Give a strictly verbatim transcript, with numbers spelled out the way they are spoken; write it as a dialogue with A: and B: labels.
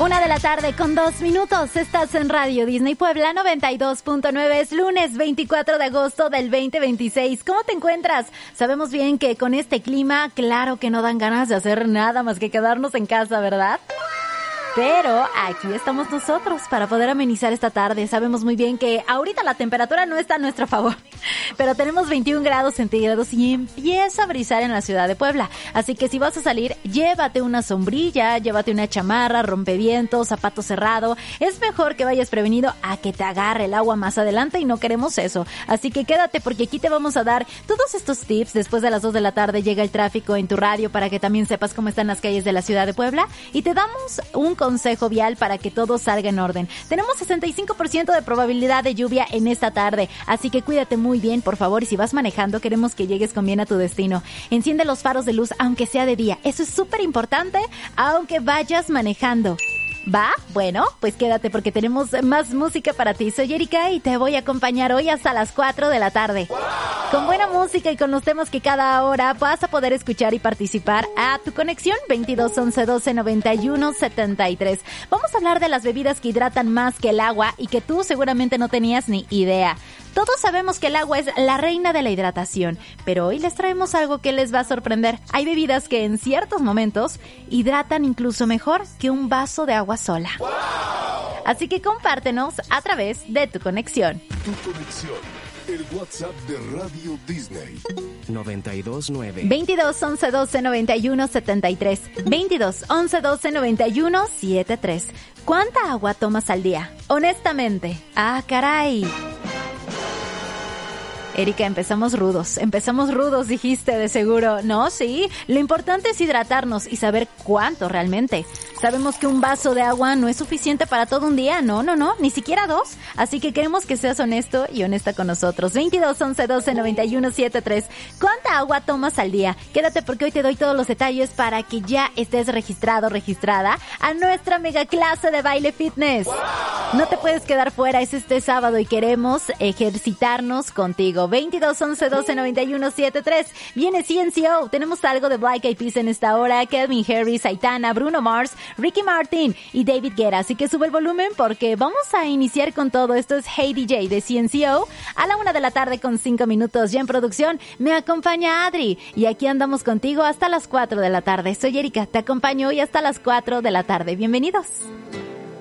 A: Una de la tarde con dos minutos. Estás en Radio Disney Puebla noventa y dos punto nueve. Es lunes veinticuatro de agosto del veinte veintiséis. ¿Cómo te encuentras? Sabemos bien que con este clima, claro que no dan ganas de hacer nada más que quedarnos en casa, ¿verdad? Pero aquí estamos nosotros para poder amenizar esta tarde. Sabemos muy bien que ahorita la temperatura no está a nuestro favor, pero tenemos veintiún grados centígrados y empieza a brisar en la ciudad de Puebla. Así que si vas a salir, llévate una sombrilla, llévate una chamarra, rompevientos, zapato cerrado. Es mejor que vayas prevenido a que te agarre el agua más adelante y no queremos eso. Así que quédate porque aquí te vamos a dar todos estos tips. Después de las dos de la tarde llega el tráfico en tu radio para que también sepas cómo están las calles de la ciudad de Puebla y te damos un consejo vial para que todo salga en orden. Tenemos sesenta y cinco por ciento de probabilidad de lluvia en esta tarde, así que cuídate muy bien, por favor, y si vas manejando, queremos que llegues con bien a tu destino. Enciende los faros de luz, aunque sea de día. Eso es súper importante, aunque vayas manejando. ¿Va? Bueno, pues quédate porque tenemos más música para ti. Soy Erika y te voy a acompañar hoy hasta las cuatro de la tarde. ¡Wow! Con buena música y con los temas que cada hora vas a poder escuchar y participar a tu conexión veintidós once doce noventa y uno setenta y tres. Vamos a hablar de las bebidas que hidratan más que el agua y que tú seguramente no tenías ni idea. Todos sabemos que el agua es la reina de la hidratación, pero hoy les traemos algo que les va a sorprender. Hay bebidas que en ciertos momentos hidratan incluso mejor que un vaso de agua sola. ¡Wow! Así que compártenos a través de tu conexión.
B: Tu conexión, el WhatsApp de Radio Disney.
C: noventa y dos nueve.
A: veintidós once doce noventa y uno setenta y tres. veintidós once doce noventa y uno setenta y tres. ¿Cuánta agua tomas al día? Honestamente. Ah, caray. Erika, empezamos rudos, empezamos rudos, dijiste de seguro. No, sí, lo importante es hidratarnos y saber cuánto realmente. Sabemos que un vaso de agua no es suficiente para todo un día, no, no, no, ni siquiera dos. Así que queremos que seas honesto y honesta con nosotros. veintidós once doce noventa y uno setenta y tres. ¿Cuánta agua tomas al día? Quédate porque hoy te doy todos los detalles para que ya estés registrado, registrada a nuestra mega clase de baile fitness. ¡Wow! No te puedes quedar fuera, es este sábado y queremos ejercitarnos contigo. veintidós once doce noventa y uno setenta y tres. Viene C N C O. Tenemos algo de Black Eyed Peas en esta hora. Calvin Harris, Aitana, Bruno Mars, Ricky Martin y David Guetta. Así que sube el volumen porque vamos a iniciar con todo. Esto es Hey D J de C N C O. A la una de la tarde con cinco minutos. Ya en producción me acompaña Adri. Y aquí andamos contigo hasta las cuatro de la tarde. Soy Erika. Te acompaño hoy hasta las cuatro de la tarde. Bienvenidos.